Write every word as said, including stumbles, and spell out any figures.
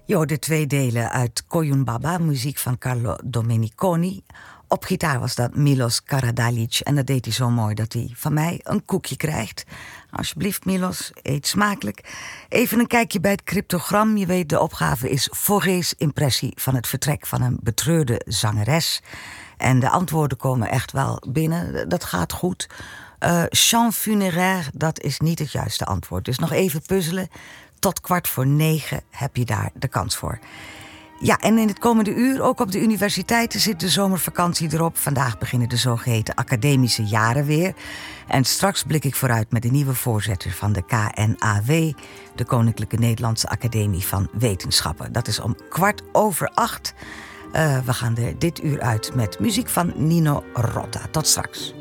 Jo, de twee delen uit Koyun Baba, muziek van Carlo Domeniconi. Op gitaar was dat Milos Karadalic en dat deed hij zo mooi dat hij van mij een koekje krijgt. Alsjeblieft Milos, eet smakelijk. Even een kijkje bij het cryptogram. Je weet, de opgave is Faurés impressie van het vertrek van een betreurde zangeres. En de antwoorden komen echt wel binnen, dat gaat goed. Uh, chant funéraire, dat is niet het juiste antwoord. Dus nog even puzzelen. Tot kwart voor negen heb je daar de kans voor. Ja, en in het komende uur, ook op de universiteiten, zit de zomervakantie erop. Vandaag beginnen de zogeheten academische jaren weer. En straks blik ik vooruit met de nieuwe voorzitter van de K N A W... de Koninklijke Nederlandse Academie van Wetenschappen. Dat is om kwart over acht. Uh, we gaan er dit uur uit met muziek van Nino Rota. Tot straks.